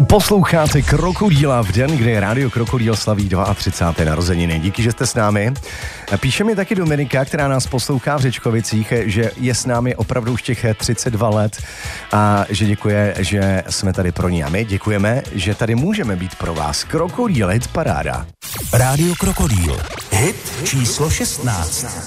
Posloucháte Krokodýla v den, kdy Rádio Krokodýl slaví 32. narozeniny. Díky, že jste s námi. Píše mi taky Dominika, která nás poslouchá v Řečkovicích, že je s námi opravdu už těch 32 let a že děkuje, že jsme tady pro ní. A my děkujeme, že tady můžeme být pro vás. Krokodýl, hit paráda. Rádio Krokodýl, hit číslo 16.